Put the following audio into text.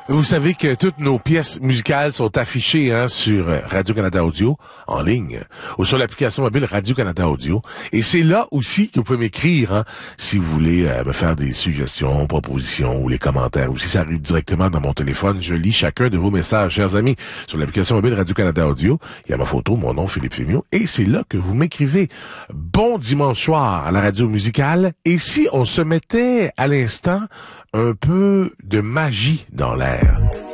Vous savez que toutes nos pièces musicales sont affichées sur Radio-Canada Audio, en ligne, ou sur l'application mobile Radio-Canada Audio. Et c'est là aussi que vous pouvez m'écrire si vous voulez me faire des suggestions, propositions ou les commentaires. Ou si ça arrive directement dans mon téléphone, je lis chacun de vos messages, chers amis, sur l'application mobile Radio-Canada Audio. Il y a ma photo, mon nom, Philippe Fémiot, et c'est là que vous m'écrivez. Bon dimanche soir à la radio musicale. Et si on se mettait à l'instant un peu de magie dans l'air?